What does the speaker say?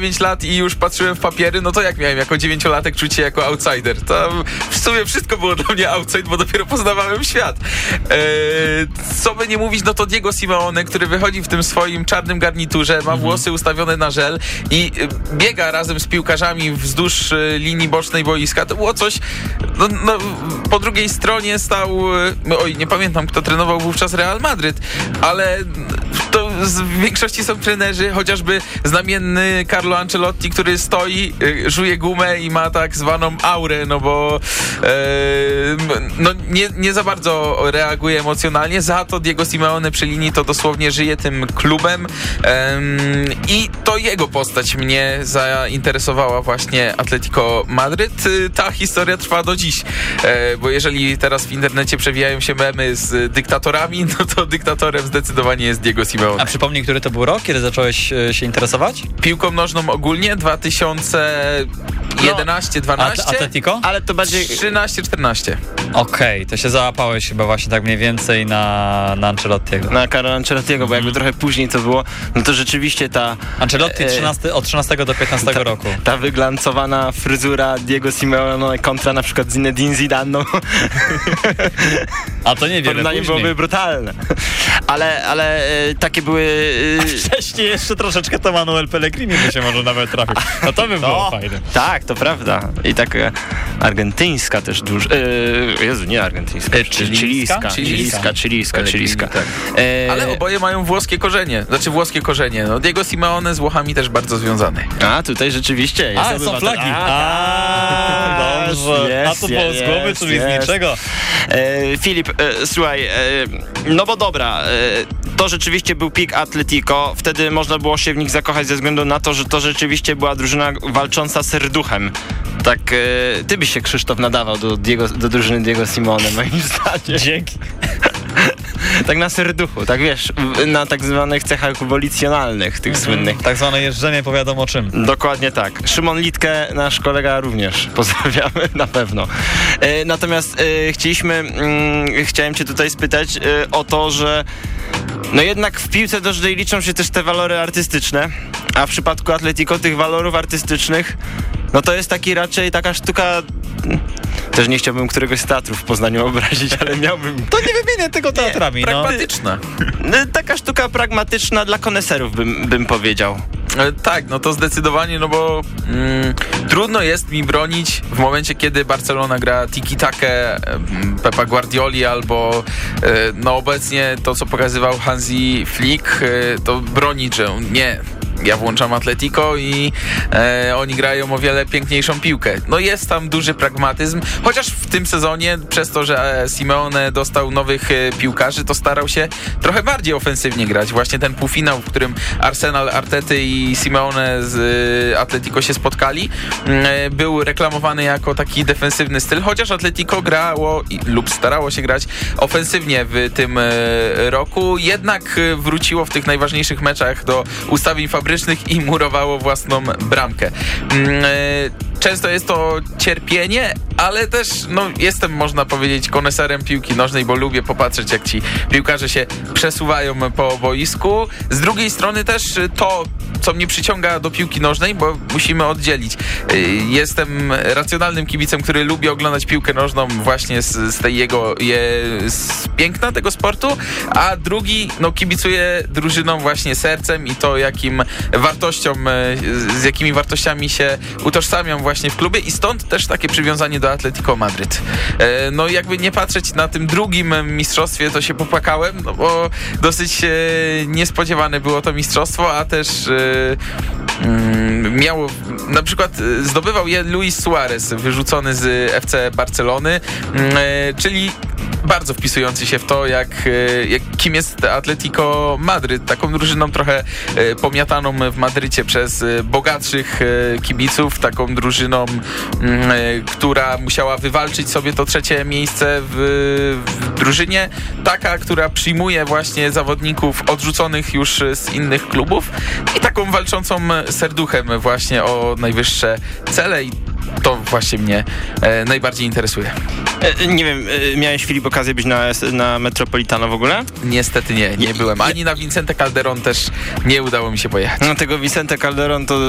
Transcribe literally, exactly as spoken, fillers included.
pięć lat i już patrzyłem w papiery, no to jak miałem jako dziewięciolatek czuć się jako outsider? To w sumie wszystko było dla mnie outside, bo dopiero poznawałem świat. Eee, co by nie mówić, no to Diego Simeone, który wychodzi w tym swoim czarnym garniturze, ma mhm. włosy ustawione na żel i biega razem z piłkarzami wzdłuż linii bocznej boiska. To było coś, no, no, po drugiej stronie stał, oj, nie pamiętam, kto trenował wówczas Real Madryt, ale to w większości są trenerzy, chociażby znamienny Carlo Ancelotti, który stoi, żuje gumę i ma tak zwaną aurę, no bo e, no nie, nie za bardzo reaguje emocjonalnie, za to Diego Simeone przy linii to dosłownie żyje tym klubem e, i to jego postać mnie zainteresowała właśnie Atletico Madryt. Ta historia trwa do dziś, e, bo jeżeli teraz w internecie przewijają się memy z dyktatorami, no to dyktatorem zdecydowanie jest Diego Simeone. A przypomnij, który to był rok, kiedy zacząłeś e, się interesować? Piłką nożną ogólnie dwa tysiące jedenaście dwanaście. No, Atletico? Ale to bardziej trzynaście czternaście. Okej, okay, to się załapałeś chyba właśnie tak mniej więcej na, na Ancelottiego. Na Carlo Ancelottiego, bo jakby trochę później to było, no to rzeczywiście ta... Ancelotti trzynaście, od trzynastego do piętnastego ta, roku. Ta wyglancowana fryzura Diego Simeone kontra na przykład Zinedine Zidane, no. A to niewiele porównanie później. byłoby brutalne. Ale, ale e, takie były... E, A wcześniej jeszcze troszeczkę to Manuel Pellegrini by się może nawet trafił. No to by było no, fajne. Tak, to prawda. I tak e, argentyńska też dużo... E, Jezu, nie argentyńska. E, chilijska? Chilijska, chilijska, chilijska. Tak. E, Ale oboje mają włoskie korzenie. Znaczy włoskie korzenie. No, Diego Simeone z Włochami też bardzo związany. A, tutaj rzeczywiście jest. A, są flagi. A, A dobrze. Yes, A to było yes, z głowy, czyli yes. z niczego. E, Filip, e, słuchaj, e, no bo dobra, e, to rzeczywiście był pik Atletico, wtedy można było się w nich zakochać ze względu na to, że to rzeczywiście była drużyna walcząca serduchem. Tak, e, ty byś się, Krzysztof, nadawał do, Diego, do drużyny Diego Simeone, moim zdaniem. Dzięki. Tak na serduchu, tak wiesz, na tak zwanych cechach wolicjonalnych, tych mm-hmm. słynnych. Tak zwane jeżdżenie po wiadomo czym. Dokładnie tak. Szymon Litkę, nasz kolega, również pozdrawiamy na pewno. E, natomiast e, chcieliśmy, mm, chciałem cię tutaj spytać e, o to, że no jednak w piłce nożnej liczą się też te walory artystyczne, a w przypadku Atletico tych walorów artystycznych, no to jest taki raczej taka sztuka... Też nie chciałbym któregoś z teatrów w Poznaniu obrazić, ale miałbym... To nie wymienię tego teatrami, nie, pragmatyczna. No. Taka sztuka pragmatyczna dla koneserów, bym, bym powiedział. E, tak, no to zdecydowanie, no bo mm, trudno jest mi bronić w momencie, kiedy Barcelona gra tiki-takę e, Pepa Guardioli albo e, no obecnie to, co pokazywał Hansi Flick, e, to bronić, że nie... Ja włączam Atletico i e, oni grają o wiele piękniejszą piłkę. No jest tam duży pragmatyzm, chociaż w tym sezonie przez to, że Simeone dostał nowych e, piłkarzy, to starał się trochę bardziej ofensywnie grać. Właśnie ten półfinał, w którym Arsenal, Artety i Simeone z e, Atletico się spotkali, e, był reklamowany jako taki defensywny styl, chociaż Atletico grało i, lub starało się grać ofensywnie w tym e, roku, jednak e, wróciło w tych najważniejszych meczach do ustawień fabrycznych i murowało własną bramkę. Często jest to cierpienie, ale też no, jestem, można powiedzieć, koneserem piłki nożnej, bo lubię popatrzeć, jak ci piłkarze się przesuwają po boisku. Z drugiej strony też to, co mnie przyciąga do piłki nożnej, bo musimy oddzielić. Jestem racjonalnym kibicem, który lubi oglądać piłkę nożną właśnie z, z tej jego je, z piękna tego sportu, a drugi no, kibicuje drużyną właśnie sercem i to, jakim wartościom, z jakimi wartościami się utożsamiam właśnie w klubie i stąd też takie przywiązanie do Atletico Madryt. No jakby nie patrzeć na tym drugim mistrzostwie, to się popłakałem, no bo dosyć niespodziewane było to mistrzostwo, a też miało, na przykład zdobywał je Luis Suarez, wyrzucony z F C Barcelony, czyli bardzo wpisujący się w to, jak, jak kim jest Atletico Madryt. Taką drużyną trochę pomiataną w Madrycie przez bogatszych kibiców, taką drużyną, która musiała wywalczyć sobie to trzecie miejsce w, w drużynie, taka, która przyjmuje właśnie zawodników odrzuconych już z innych klubów i taką walczącą serduchem właśnie o najwyższe cele i to właśnie mnie e, najbardziej interesuje. E, nie wiem, e, miałeś, Filip, okazję być na, na Metropolitano w ogóle? Niestety nie, nie byłem. Ani na Vicente Calderón też nie udało mi się pojechać. No tego Vicente Calderón to